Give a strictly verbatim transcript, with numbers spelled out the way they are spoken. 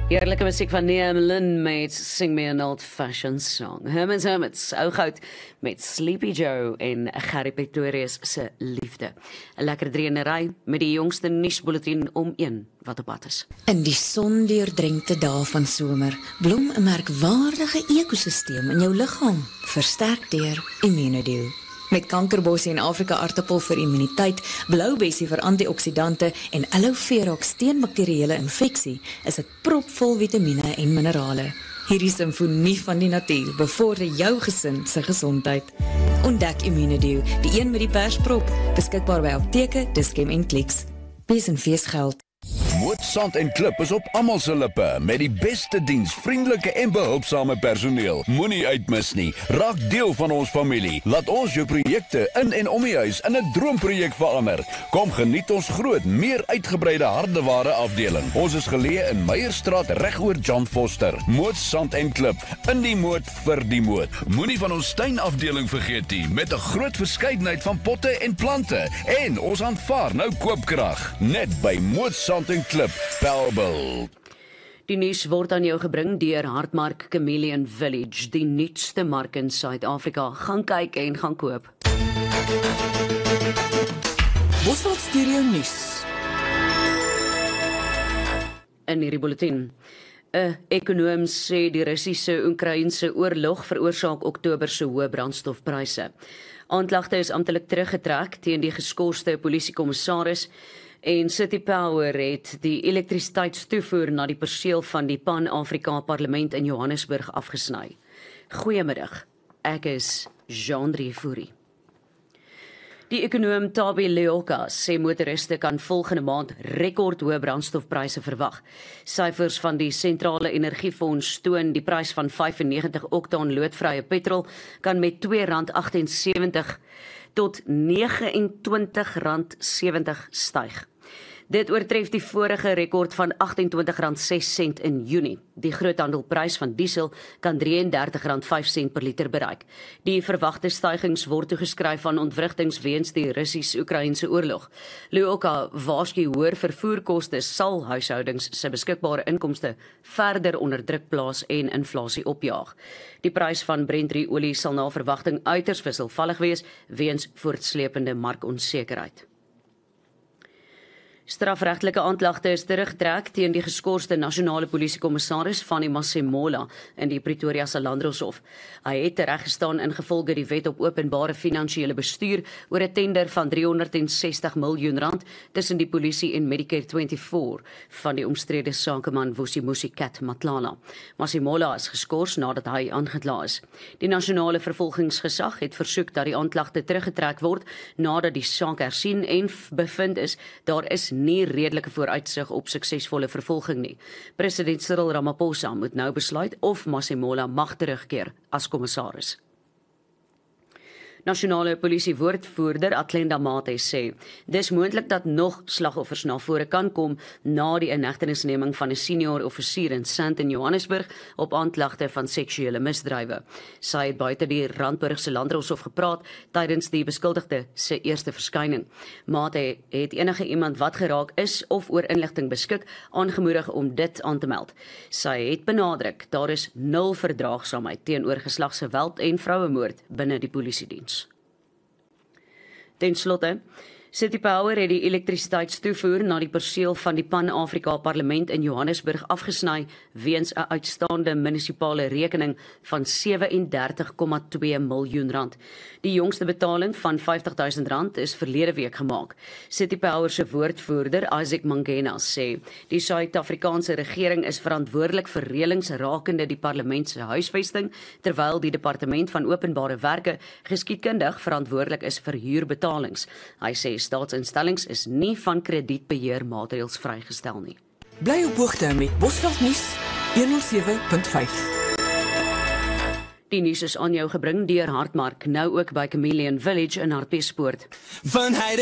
Heerlijke muziek van Liam Lynn met Sing Me an Old Fashioned Song. Hermans Hermits, Oudgoud met Sleepy Joe en Gary Pretorius se liefde. 'n Lekker drieënery met die jongste nuusbulletin om een wat op pad is. In die sondeurdrenkte dae van somer blom 'n merkwaardige ekosisteem in jou liggaam, versterk deur Immunodew. Met kankerbossie en Afrika aartappel vir immuniteit, bloubessie vir antioksidante en aloe vera teen bakterieële infeksie, is dit propvol vitamiene en minerale. Hierdie simfonie van die natuur bevorder jou gesin se gesondheid. Ontdek Immunodew, die een met die persprop, beskikbaar by apteke, Dischem en Clicks. Wees en feesgeld. Moot Sand en Klip is op almal se lippe met die beste diens, vriendelike en behulpsame personeel. Moenie uitmis nie. Raak deel van ons familie. Laat ons jou projekte in en om die huis in 'n droomprojek verander. Kom geniet ons groot, meer uitgebreide hardeware afdeling. Ons is geleë in Meyerstraat regoor John Foster. Moot Sand en Klip, in die moot vir die moot. Moenie van ons tuinafdeling vergeet nie, met 'n groot verskeidenheid van potte en plante. En ons aanvaar nou koopkrag. Net by Moot Sand en Klip, Bellville. Die nuus word aan jou gebring deur Hartmark Chameleon Village, die nuutste mark in Suid-Afrika. Gaan kyk en gaan koop. Bosveld Studio Nuus. In hierdie bulletin. 'n Ekonoom sê die Russiese-Oekraïense oorlog veroorsaak Oktober se hoë brandstofpryse. Aanklagte is amptelik teruggetrek teen die geskorste polisiekommissaris. En City Power het die elektrisiteitstoevoer na die perseel van die Pan-Afrika Parlement in Johannesburg afgesny. Goeiemiddag, ek is Jean-Drie Fourie. Die ekonoom Tabi Leoka sê motoriste kan volgende maand rekordhoë brandstofpryse verwag. Syfers van die Sentrale Energiefonds toon die prys van vyfennegentig oktaan loodvrye petrol kan met twee rand agtensewentig tot negenentwintig rand sewentig styg. Dit oortref die vorige rekord van agtentwintig rand ses in Junie. Die groothandelprys van diesel kan drieëndertig rand vyf per liter bereik. Die verwagte stygings word toegeskryf aan ontwrigtings weens die Russies-Oekraïense oorlog. Leoka waarsku hoër vervoerkoste sal huishoudings se beskikbare inkomste verder onder druk plaas en inflasie opjaag. Die prys van Brent-olie sal na verwagting uiters wisselvallig wees weens voortsleepende markonsekerheid. Strafregtelike aanklagte is teruggetrek teen die geskorste nasionale polisiekommissaris Fanny Masemola in die Pretoria se Landdroshof. Hy het tereggestaan ingevolge die wet op openbare finansiële bestuur oor 'n tender van driehonderdsestig miljoen rand tussen die polisie en Medicare vyfentwintig van die omstrede sakeman Vusimusi Kat Matlala. Masemola is geskort nadat hy aangekla is. Die nasionale vervolgingsgesag het versoek dat die aanklagte teruggetrek word nadat die saak hersien en bevind is daar is nie redelike vooruitsig op suksesvolle vervolging nie. President Cyril Ramaphosa moet nou besluit of Masemola mag terugkeer as kommissaris. Nasionale polisie woordvoerder Atlenda Mate sê, dis moontlik dat nog slagoffers na vore kan kom na die inhegtenisneming van 'n senior offisier in Sandton, Johannesburg op aanklagte van seksuele misdrywe. Sy het buite die Randburg se Landdroshof gepraat tydens die beskuldigde se eerste verskyning. Mate het enige iemand wat geraak is of oor inligting beskik aangemoedig om dit aan te meld. Sy het benadruk daar is nul verdraagsaamheid teenoor geslagsgeweld en vrouemoord binne die polisiediens. Ten slotte, City Power het die elektrisiteitstoevoer na die perseel van die Pan-Afrika Parlement in Johannesburg afgesny weens 'n uitstaande munisipale rekening van sewe-en-dertig komma twee miljoen rand. Die jongste betaling van vyftig duisend rand is verlede week gemaak. City Power se woordvoerder Isaac Mangena sê, die Suid-Afrikaanse regering is verantwoordelik vir reëlings rakende die parlement se huisvesting, terwyl die departement van openbare werke geskiedkundig verantwoordelik is vir huurbetalings. Hy sê staatsinstellings is nie van kredietbeheermaatreëls vrygestel nie. Bly op hoogte met Bosveld Nuus honderdsewe punt vyf. Die nuus is aan jou gebring deur Hartmark, nou ook by Chameleon Village in Hartbeespoort. Van